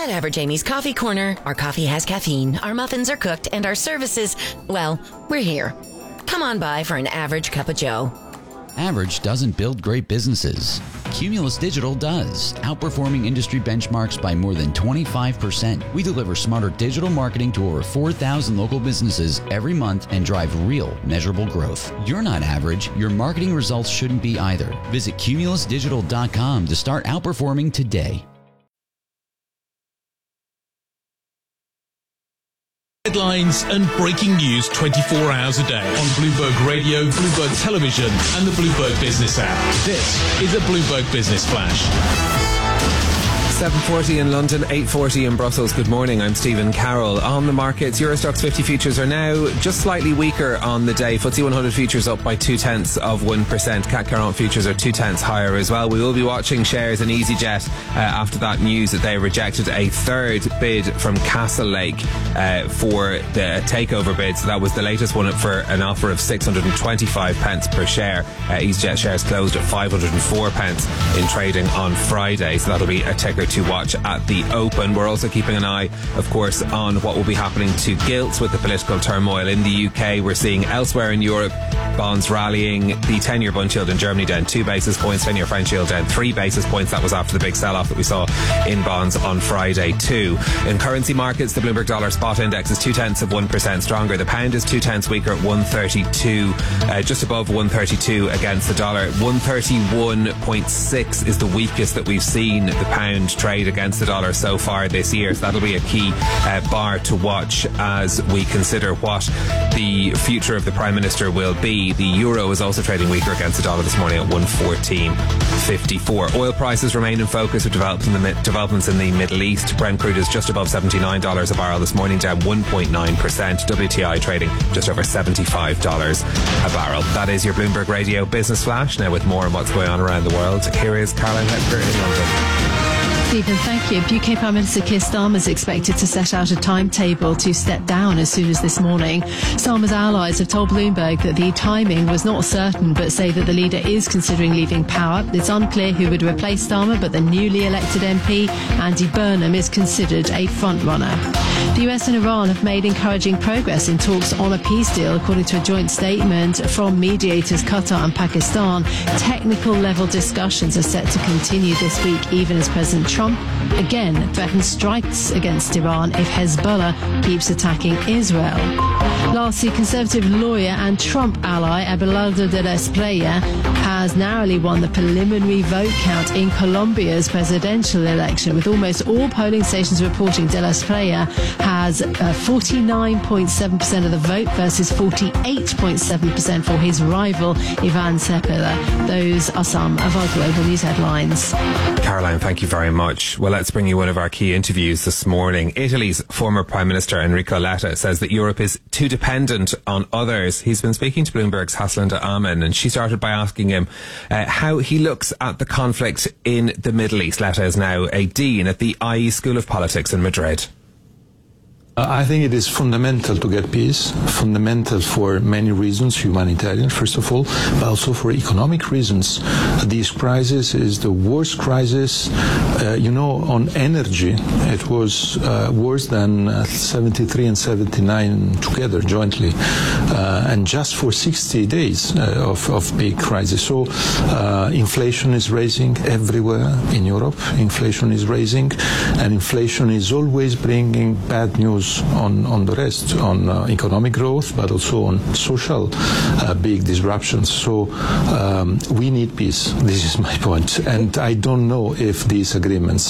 At Average Amy's Coffee Corner, our coffee has caffeine, our muffins are cooked, and our services, well, we're here. Come on by for an average cup of joe. Average doesn't build great businesses. Cumulus Digital does, outperforming industry benchmarks by more than 25%. We deliver smarter digital marketing to over 4,000 local businesses every month and drive real, measurable growth. You're not average. Your marketing results shouldn't be either. Visit cumulusdigital.com to start outperforming today. Headlines and breaking news 24 hours a day on Bloomberg Radio, Bloomberg Television and the Bloomberg Business app. This is a Bloomberg Business Flash. 7:40 in London, 8:40 in Brussels. Good morning, I'm Stephen Carroll. On the markets, Eurostoxx 50 futures are now just slightly weaker on the day. FTSE 100 futures up by 0.2%. CAC 40 futures are 0.2 higher as well. We will be watching shares in EasyJet after that news that they rejected a third bid from Castlelake for the takeover bid. So that was the latest one for an offer of 625 pence per share. EasyJet shares closed at 504 pence in trading on Friday. So that'll be a ticker to watch at the open. We're also keeping an eye, of course, on what will be happening to gilts with the political turmoil in the UK. We're seeing elsewhere in Europe bonds rallying. The 10-year bund yield in Germany down 2 basis points, 10-year French yield down 3 basis points. That was after the big sell-off that we saw in bonds on Friday too. In currency markets, the Bloomberg dollar spot index is 0.2% stronger. The pound is 0.2 weaker at 132, just above 132 against the dollar. 131.6 is the weakest that we've seen the pound trade against the dollar so far this year. So that'll be a key bar to watch as we consider what the future of the Prime Minister will be. The euro is also trading weaker against the dollar this morning at 114.54. Oil prices remain in focus with developments in the Middle East. Brent crude is just above $79 a barrel this morning, down 1.9%. WTI trading just over $75 a barrel. That is your Bloomberg Radio Business Flash. Now with more on what's going on around the world, here is Caroline Hepker in London. Stephen, thank you. UK Prime Minister Keir Starmer is expected to set out a timetable to step down as soon as this morning. Starmer's allies have told Bloomberg that the timing was not certain, but say that the leader is considering leaving power. It's unclear who would replace Starmer, but the newly elected MP, Andy Burnham, is considered a front-runner. The US and Iran have made encouraging progress in talks on a peace deal, according to a joint statement from mediators Qatar and Pakistan. Technical level discussions are set to continue this week, even as President Trump again threatens strikes against Iran if Hezbollah keeps attacking Israel. Lastly, Conservative lawyer and Trump ally Abelardo de la Espriella has narrowly won the preliminary vote count in Colombia's presidential election, with almost all polling stations reporting de la Espriella has 49.7% of the vote versus 48.7% for his rival Ivan Cepeda. Those are some of our global news headlines. Caroline, thank you very much. Well, let's bring you one of our key interviews this morning. Italy's former Prime Minister Enrico Letta says that Europe is too dependent on others. He's been speaking to Bloomberg's Haslinda Aman, and she started by asking him how he looks at the conflict in the Middle East. Letta is now a dean at the IE School of Politics in Madrid. I think it is fundamental to get peace, fundamental for many reasons, humanitarian first of all, but also for economic reasons. This crisis is the worst crisis, on energy. It was worse than 73 and 79 together jointly, and just for 60 days of big crisis. So inflation is rising everywhere in Europe. Inflation is rising, and inflation is always bringing bad news on the rest, on economic growth, but also on social big disruptions. So we need peace. This is my point. And I don't know if these agreements